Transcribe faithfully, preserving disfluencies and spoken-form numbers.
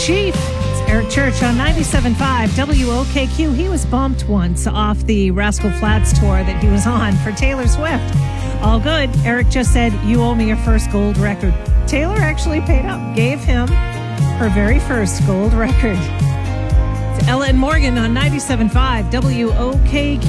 Chief. It's Eric Church on ninety-seven point five W O K Q. He was bumped once off the Rascal Flatts tour that he was on for Taylor Swift. All good. Eric just said, you owe me your first gold record. Taylor actually paid up, gave him her very first gold record. It's Ella and Morgan on ninety-seven point five W O K Q.